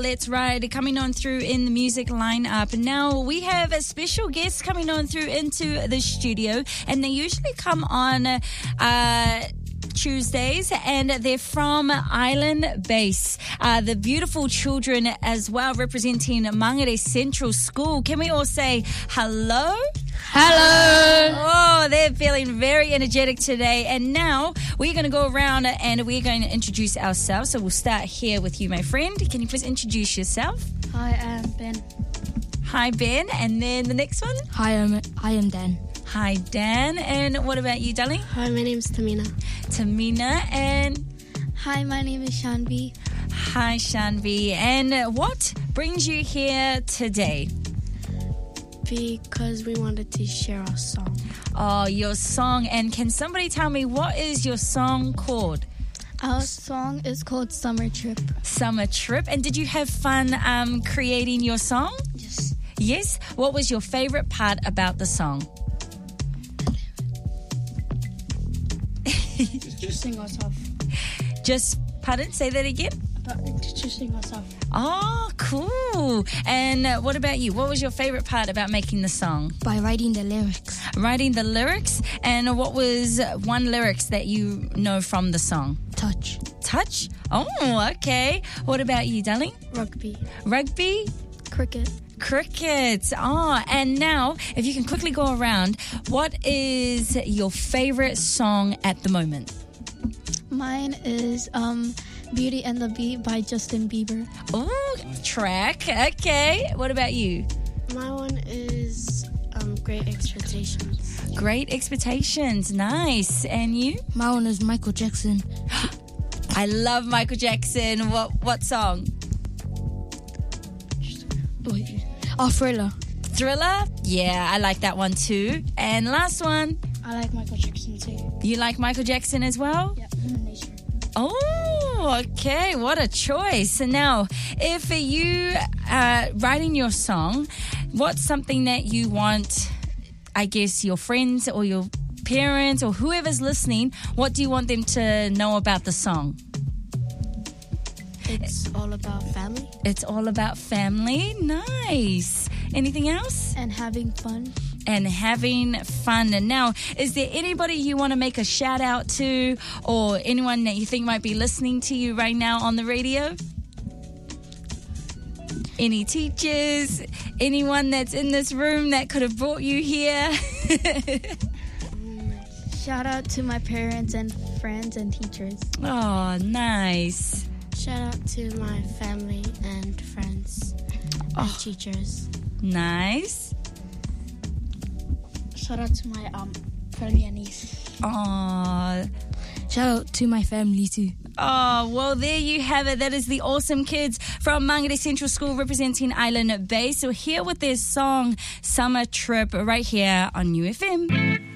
Let's Ride coming on through in the music lineup. Now we have a special guest coming on through into the studio, and they usually come on Tuesdays, and they're from Island Base. The beautiful children as well, representing Mangere Central School. Can we all say hello? Hello. Oh, they're feeling very energetic today. And now we're going to go around and we're going to introduce ourselves. So we'll start here with you, my friend. Can you please introduce yourself? Hi, I'm Ben. Hi, Ben. And then the next one? Hi, I am Dan. Hi, Dan. And what about you, darling? Hi, my name's Tamina. Tamina. And hi, my name is Shanvi. hi, Shanvi. And what brings you here today? Because we wanted to share our song. Oh, your song. And can somebody tell me, what is your song called? Our song is called Summer Trip. Summer Trip. And did you have fun creating your song? Yes. Yes. What was your favorite part about the song? Introducing ourselves. Pardon? Say that again? Introducing ourselves. Oh, cool. And what about you? What was your favorite part about making the song? By writing the lyrics. Writing the lyrics. And what was one lyrics that you know from the song? Touch. Touch? Oh, okay. What about you, darling? Rugby. Rugby? Cricket. Cricket. Oh, and now, if you can quickly go around, what is your favorite song at the moment? Mine is Beauty and the Beat by Justin Bieber. Oh, track. Okay. What about you? My one is Great Expectations. Great Expectations. Nice. And you? My one is Michael Jackson. I love Michael Jackson. What song? Thriller. Thriller? Yeah, I like that one too. And last one. I like Michael Jackson too. You like Michael Jackson as well? Yeah, Human Nature. Oh, okay. What a choice. And now, if you writing your song, what's something that you want, I guess, your friends or your parents or whoever's listening, what do you want them to know about the song? It's all about family. It's all about family. Nice. Anything else? And having fun. And having fun. And now, is there anybody you want to make a shout out to, or anyone that you think might be listening to you right now on the radio? Any teachers? Anyone that's in this room that could have brought you here? Shout out to my parents and friends and teachers. Oh, nice. Shout out to my family and friends and teachers. Nice. Shout out to my family and niece. Oh. Shout out to my family too. Oh, well, there you have it. That is the awesome kids from Mangere Central School representing Island Base. So here with their song, Summer Trip, right here on UFM.